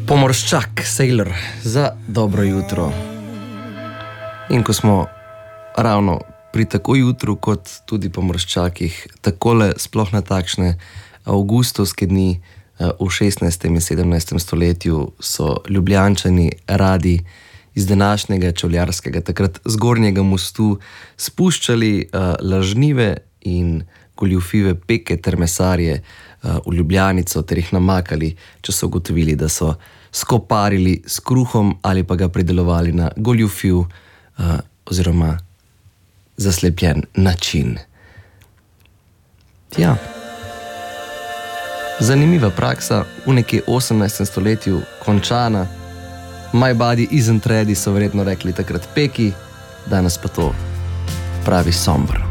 Pomorščak, sailor, za dobro jutro. In ko smo ravno pri tako jutru, kot tudi pomorščakih, takole sploh na takšne avgustovske dni v 16. in 17. stoletju so Ljubljančani radi iz današnjega čevljarskega, takrat Zgornjega mostu, spuščali lažnive in goljufive peke ter mesarje v Ljubljanico ter jih namakali, če so ugotovili, da so skoparili s kruhom ali pa ga pridelovali na goljufiv oziroma zaslepljen način. Ja. Zanimiva praksa, v nekje 18. stoletju končana. My body isn't ready, so verjetno rekli takrat peki, danes pa to pravi somber.